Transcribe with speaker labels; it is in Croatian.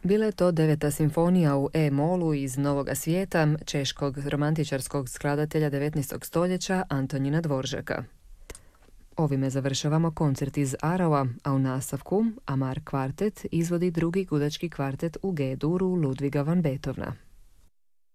Speaker 1: Bila je to 9. simfonija u E-molu iz Novoga svijeta, češkog romantičarskog skladatelja 19. stoljeća Antonina Dvoržaka. Ovime završavamo koncert iz Araua, a u nastavku Amar kvartet izvodi drugi gudački kvartet u G-duru Ludviga van Beethovna.